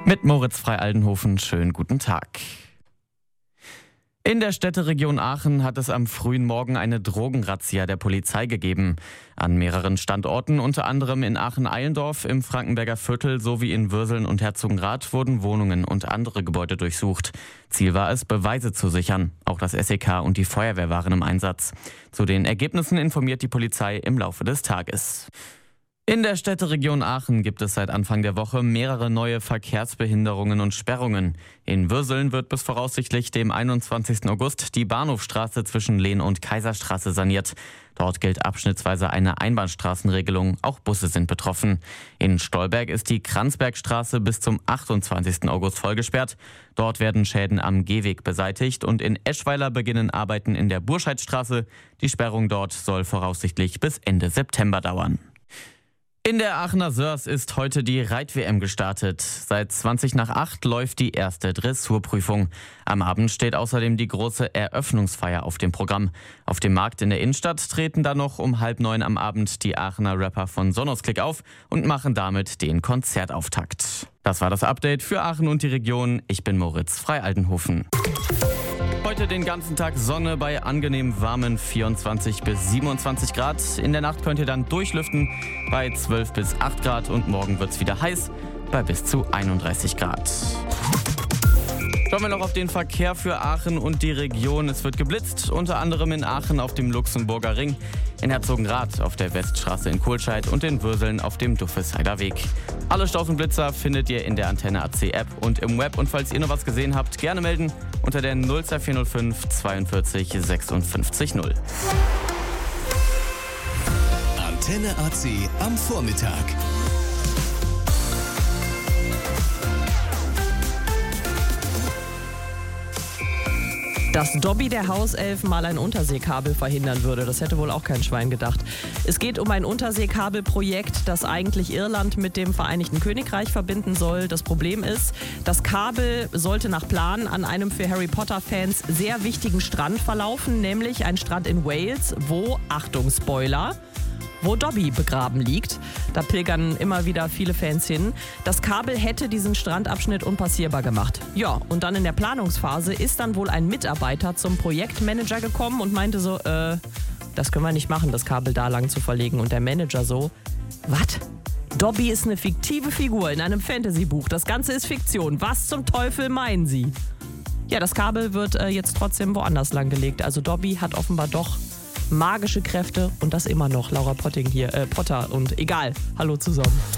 Mit Moritz Frei-Aldenhofen, schönen guten Tag. In der Städteregion Aachen hat es am frühen Morgen eine Drogenrazzia der Polizei gegeben. An mehreren Standorten, unter anderem in Aachen-Eilendorf, im Frankenberger Viertel sowie in Würseln und Herzogenrath, wurden Wohnungen und andere Gebäude durchsucht. Ziel war es, Beweise zu sichern. Auch das SEK und die Feuerwehr waren im Einsatz. Zu den Ergebnissen informiert die Polizei im Laufe des Tages. In der Städteregion Aachen gibt es seit Anfang der Woche mehrere neue Verkehrsbehinderungen und Sperrungen. In Würseln wird bis voraussichtlich dem 21. August die Bahnhofstraße zwischen Lehn und Kaiserstraße saniert. Dort gilt abschnittsweise eine Einbahnstraßenregelung, auch Busse sind betroffen. In Stolberg ist die Kranzbergstraße bis zum 28. August vollgesperrt. Dort werden Schäden am Gehweg beseitigt und in Eschweiler beginnen Arbeiten in der Burscheidstraße. Die Sperrung dort soll voraussichtlich bis Ende September dauern. In der Aachener Sörs ist heute die Reit-WM gestartet. Seit 20:20 läuft die erste Dressurprüfung. Am Abend steht außerdem die große Eröffnungsfeier auf dem Programm. Auf dem Markt in der Innenstadt treten dann noch um 8:30 am Abend die Aachener Rapper von Sonosklick auf und machen damit den Konzertauftakt. Das war das Update für Aachen und die Region. Ich bin Moritz Frei-Aldenhofen. Heute den ganzen Tag Sonne bei angenehm warmen 24 bis 27 Grad. In der Nacht könnt ihr dann durchlüften bei 12 bis 8 Grad und morgen wird es wieder heiß bei bis zu 31 Grad. Schauen wir noch auf den Verkehr für Aachen und die Region. Es wird geblitzt, unter anderem in Aachen auf dem Luxemburger Ring, in Herzogenrath auf der Weststraße in Kohlscheid und in Würseln auf dem Duffesheider Weg. Alle Staus und Blitzer findet ihr in der Antenne AC App und im Web. Und falls ihr noch was gesehen habt, gerne melden unter der 02405 42 56 0. Antenne AC am Vormittag. Dass Dobby der Hauself mal ein Unterseekabel verhindern würde, das hätte wohl auch kein Schwein gedacht. Es geht um ein Unterseekabelprojekt, das eigentlich Irland mit dem Vereinigten Königreich verbinden soll. Das Problem ist, das Kabel sollte nach Plan an einem für Harry Potter-Fans sehr wichtigen Strand verlaufen, nämlich ein Strand in Wales, wo, Achtung Spoiler, wo Dobby begraben liegt. Da pilgern immer wieder viele Fans hin. Das Kabel hätte diesen Strandabschnitt unpassierbar gemacht. Ja, und dann in der Planungsphase ist dann wohl ein Mitarbeiter zum Projektmanager gekommen und meinte so, das können wir nicht machen, das Kabel da lang zu verlegen. Und der Manager so, was? Dobby ist eine fiktive Figur in einem Fantasy-Buch. Das Ganze ist Fiktion. Was zum Teufel meinen Sie? Ja, das Kabel wird jetzt trotzdem woanders lang gelegt. Also Dobby hat offenbar doch magische Kräfte und das immer noch. Laura Potter und egal. Hallo zusammen.